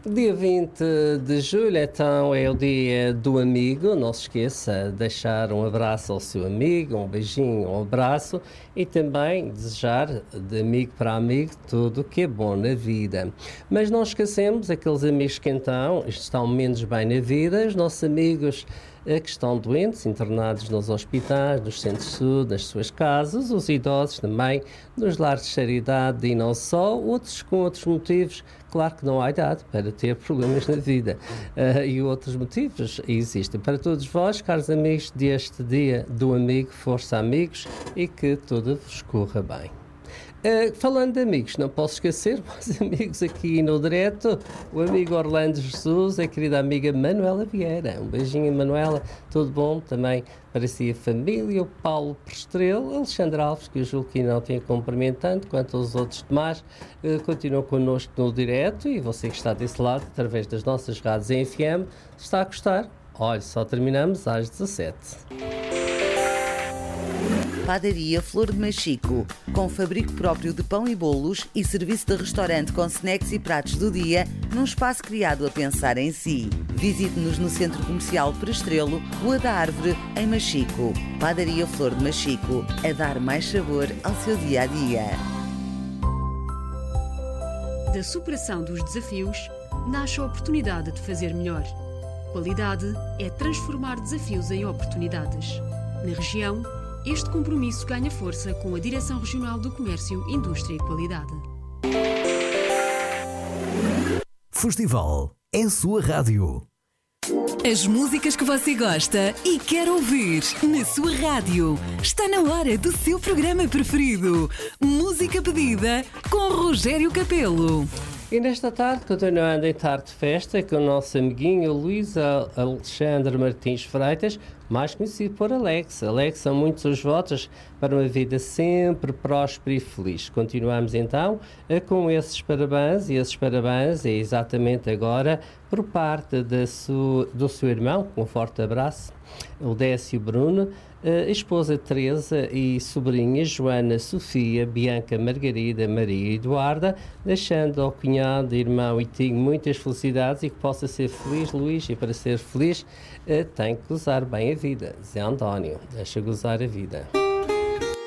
Dia 20 de julho, então, é o dia do amigo. Não se esqueça de deixar um abraço ao seu amigo, um beijinho, um abraço e também desejar de amigo para amigo tudo o que é bom na vida. Mas não esquecemos aqueles amigos que então estão menos bem na vida, os nossos amigos que estão doentes, internados nos hospitais, nos centros de saúde, nas suas casas, os idosos também, nos lares de caridade e não só, outros com outros motivos. Claro que não há idade para ter problemas na vida e outros motivos existem. Para todos vós, caros amigos, deste dia do amigo, força amigos e que tudo vos corra bem. Falando de amigos, não posso esquecer, meus amigos aqui no direto, o amigo Orlando Jesus, a querida amiga Manuela Vieira. Um beijinho, Manuela, tudo bom também para si, a família, o Paulo Prestrelo, Alexandre Alves, que eu julgo que não tem cumprimentando, quanto aos outros demais, continuam connosco no direto e você que está desse lado, através das nossas rádios em FM, está a gostar? Olha, só terminamos às 17. Padaria Flor de Machico, com fabrico próprio de pão e bolos e serviço de restaurante com snacks e pratos do dia, num espaço criado a pensar em si. Visite-nos no Centro Comercial Prestrelo, Rua da Árvore, em Machico. Padaria Flor de Machico, a dar mais sabor ao seu dia-a-dia. Da superação dos desafios, nasce a oportunidade de fazer melhor. Qualidade é transformar desafios em oportunidades. Na região, este compromisso ganha força com a Direção Regional do Comércio, Indústria e Qualidade. Festival é a sua rádio. As músicas que você gosta e quer ouvir na sua rádio. Está na hora do seu programa preferido. Música pedida com Rogério Capelo. E nesta tarde, continuando em tarde de festa, com o nosso amiguinho Luís Alexandre Martins Freitas, mais conhecido por Alex. Alex, são muitos os votos para uma vida sempre próspera e feliz. Continuamos então com esses parabéns, e esses parabéns é exatamente agora por parte do seu irmão, com um forte abraço, o Décio Bruno, a esposa Teresa e sobrinha Joana, Sofia, Bianca, Margarida, Maria e Eduarda, deixando ao cunhado, irmão e tio muitas felicidades e que possa ser feliz, Luís, e para ser feliz tem que gozar bem a vida. Zé António, deixa gozar a vida.